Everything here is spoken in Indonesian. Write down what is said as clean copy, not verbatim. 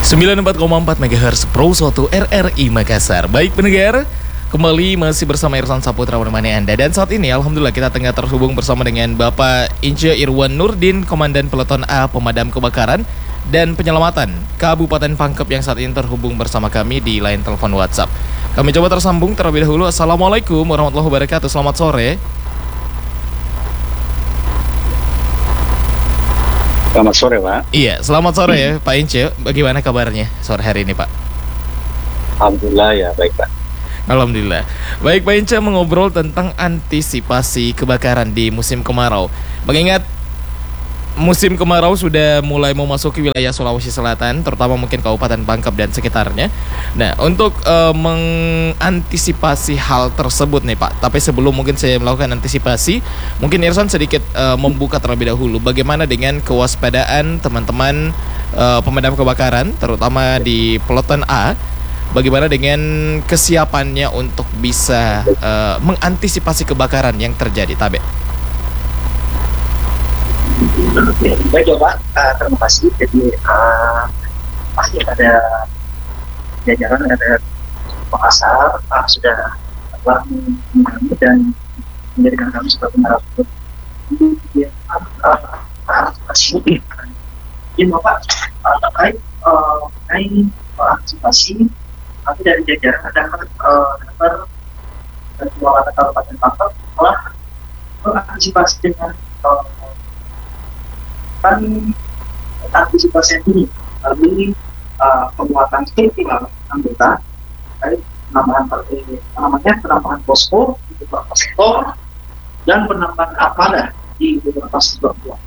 94,4 MHz Pro 1 RRI Makassar. Baik pendengar, kembali masih bersama Irsan Saputra menemani Anda. Dan saat ini Alhamdulillah kita tengah terhubung bersama dengan Bapak Ince Irwan Nurdin, Komandan Peleton A Pemadam Kebakaran dan Penyelamatan Kabupaten Pangkep yang saat ini terhubung bersama kami di line telepon WhatsApp. Kami coba tersambung terlebih dahulu. Assalamualaikum warahmatullahi wabarakatuh. Selamat sore. Selamat sore, Pak. Iya, selamat sore ya Pak Ince. Bagaimana kabarnya sore hari ini, Pak? Alhamdulillah ya, baik, Pak. Alhamdulillah. Baik, Pak Ince mengobrol tentang antisipasi kebakaran di musim kemarau. Mengingat musim kemarau sudah mulai memasuki wilayah Sulawesi Selatan, terutama mungkin Kabupaten Pangkep dan sekitarnya. Nah, untuk mengantisipasi hal tersebut nih Pak, tapi sebelum mungkin saya melakukan antisipasi, mungkin Irsan sedikit membuka terlebih dahulu bagaimana dengan kewaspadaan teman-teman pemadam kebakaran, terutama di Peleton A. Bagaimana dengan kesiapannya untuk bisa mengantisipasi kebakaran yang terjadi, Tabe? Baik ya Pak, terima kasih. Jadi pasti ada jajaran ada Makassar sudah memahami dan menjadikan kami sebagai narasumber yang antisipasi. Ini Bapak terkait antisipasi, nanti dari jajaran ada kabar dari Kepala Kabupaten Pangkep telah mengantisipasi dengan antisipasi ini melalui penguatan struktural anggota, penambahan posko di beberapa sektor dan penambahan armada di beberapa sektor.